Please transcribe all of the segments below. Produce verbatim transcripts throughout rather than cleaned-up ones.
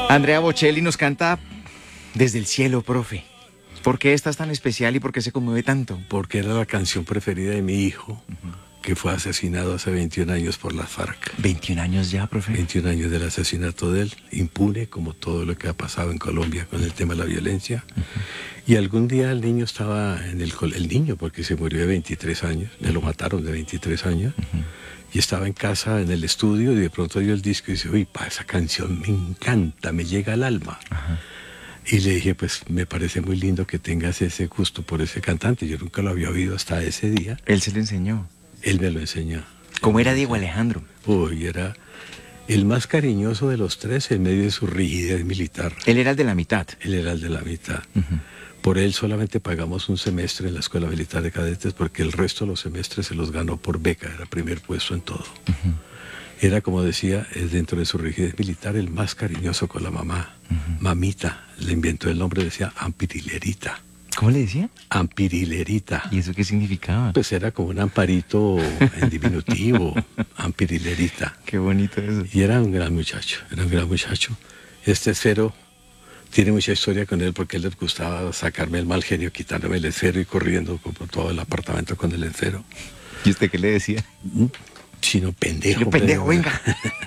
Andrea Bocelli nos canta Desde el cielo, profe. ¿Por qué esta es tan especial y por qué se conmueve tanto? Porque era la canción preferida de mi hijo, uh-huh. que fue asesinado hace veintiún años por las FARC. ¿veintiún años ya, profe? veintiún años del asesinato de él, impune como todo lo que ha pasado en Colombia con el tema de la violencia. Uh-huh. Y algún día el niño estaba en el el niño, porque se murió de veintitrés años, me lo mataron de veintitrés años, uh-huh. y estaba en casa en el estudio y de pronto dio el disco y dice, uy, pa, esa canción me encanta, me llega al alma. Uh-huh. Y le dije, pues me parece muy lindo que tengas ese gusto por ese cantante. Yo nunca lo había oído hasta ese día. ¿Él se lo enseñó? Él me lo enseñó. ¿Cómo era Diego Alejandro? Uy, era el más cariñoso de los tres en medio de su rigidez militar. ¿Él era el de la mitad? Él era el de la mitad. Uh-huh. Por él solamente pagamos un semestre en la Escuela Militar de Cadetes porque el resto de los semestres se los ganó por beca, era primer puesto en todo. Uh-huh. Era, como decía, dentro de su rigidez militar, el más cariñoso con la mamá. Uh-huh. Mamita, le inventó el nombre, decía Ampirilerita. ¿Cómo le decía? Ampirilerita. ¿Y eso qué significaba? Pues era como un amparito en diminutivo, Ampirilerita. Qué bonito eso. Y era un gran muchacho, era un gran muchacho. Este esfero tiene mucha historia con él porque él les gustaba sacarme el mal genio, quitándome el esfero y corriendo por todo el apartamento con el esfero. ¿Y usted qué le decía? Chino pendejo. Chino pendejo, pero, venga.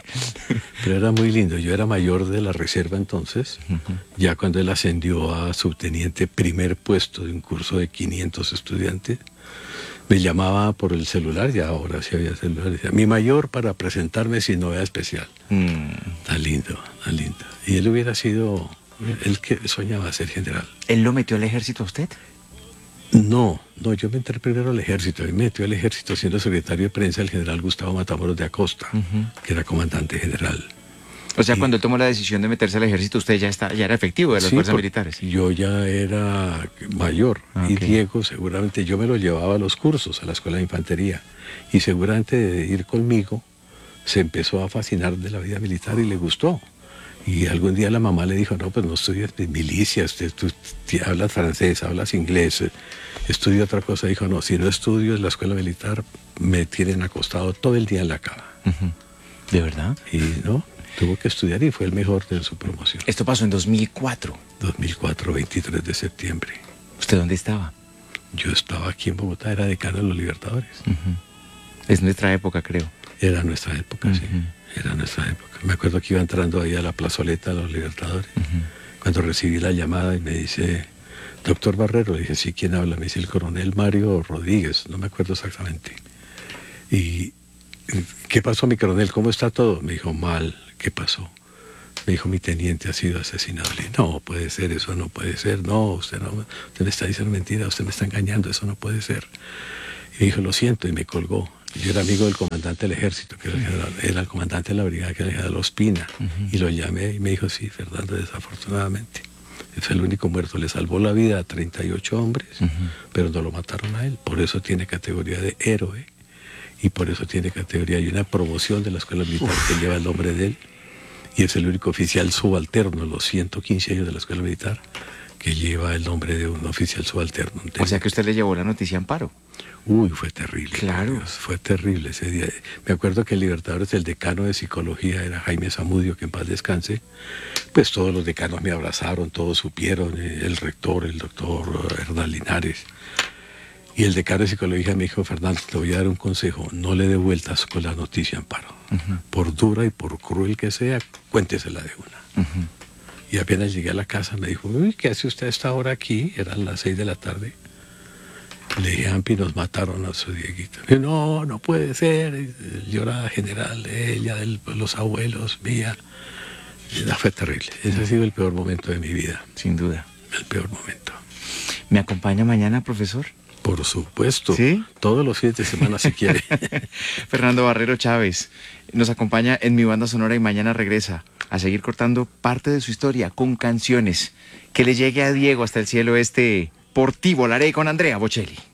Pero era muy lindo. Yo era mayor de la reserva entonces, uh-huh. ya cuando él ascendió a subteniente, primer puesto de un curso de quinientos estudiantes, me llamaba por el celular, ya ahora sí había celular, decía, mi mayor para presentarme sin novedad especial. Mm. Tan lindo, tan lindo. Y él hubiera sido, él que soñaba ser general. ¿Él lo metió al ejército a usted? No, no, yo me entré primero al ejército, y me metió al ejército siendo secretario de prensa el general Gustavo Matamoros de Acosta, uh-huh. que era comandante general. O sea, y, cuando él tomó la decisión de meterse al ejército, usted ya está, ya era efectivo de las sí, fuerzas militares. Yo ya era mayor, okay. y Diego seguramente, yo me lo llevaba a los cursos, a la escuela de infantería, y seguramente de ir conmigo se empezó a fascinar de la vida militar y le gustó. Y algún día la mamá le dijo, no, pues no estudias milicias, tú, tú hablas francés, hablas inglés, estudia otra cosa. Dijo, no, si no estudio en la escuela militar, me tienen acostado todo el día en la cama. Uh-huh. ¿De verdad? Y no, tuvo que estudiar y fue el mejor de su promoción. Esto pasó en dos mil cuatro. dos mil cuatro, veintitrés de septiembre. ¿Usted dónde estaba? Yo estaba aquí en Bogotá, era decano de los Libertadores. Uh-huh. Es nuestra época, creo. Era nuestra época, uh-huh. sí. Era nuestra época. Me acuerdo que iba entrando ahí a la plazoleta de los Libertadores, uh-huh. cuando recibí la llamada y me dice, doctor Barrero, le dije, sí, ¿quién habla? Me dice, el coronel Mario Rodríguez, no me acuerdo exactamente. Y, ¿qué pasó, mi coronel? ¿Cómo está todo? Me dijo, mal, ¿qué pasó? Me dijo, mi teniente ha sido asesinado. Le dije, no, puede ser, eso no puede ser, no, usted no, usted me está diciendo mentira, usted me está engañando, eso no puede ser. Y me dijo, lo siento, y me colgó. Yo era amigo del comandante del ejército, que era el, general, era el comandante de la brigada, que era el general Ospina, uh-huh. y lo llamé y me dijo, sí, Fernando, desafortunadamente, es el único muerto, le salvó la vida a treinta y ocho hombres, uh-huh. pero no lo mataron a él, por eso tiene categoría de héroe, y por eso tiene categoría, hay una promoción de la escuela militar Uf. que lleva el nombre de él, y es el único oficial subalterno, los ciento quince años de la escuela militar, que lleva el nombre de un oficial subalterno. O sea que usted le llevó la noticia a Amparo. Uy, fue terrible. Claro. Dios, fue terrible ese día. Me acuerdo que el Libertadores, el decano de psicología era Jaime Zamudio, que en paz descanse. Pues todos los decanos me abrazaron, todos supieron, el rector, el doctor Hernán Linares. Y el decano de psicología me dijo, Fernando, te voy a dar un consejo, no le dé vueltas con la noticia Amparo. Uh-huh. Por dura y por cruel que sea, cuéntesela de una. Uh-huh. Y apenas llegué a la casa me dijo, uy, ¿qué hace usted a esta hora aquí? Eran las seis de la tarde. Le dije, Ampi, nos mataron a su Dieguito. Y no, no puede ser. Lloraba general de ella, de los abuelos, mía. Y fue terrible. Ese ha sido el peor momento de mi vida. Sin duda. El peor momento. ¿Me acompaña mañana, profesor? Por supuesto. ¿Sí? Todos los fines de semana, si quiere. Fernando Barrero Chávez nos acompaña en Mi Banda Sonora y mañana regresa a seguir cortando parte de su historia con canciones. Que le llegue a Diego hasta el cielo este Por ti volaré con Andrea Bocelli.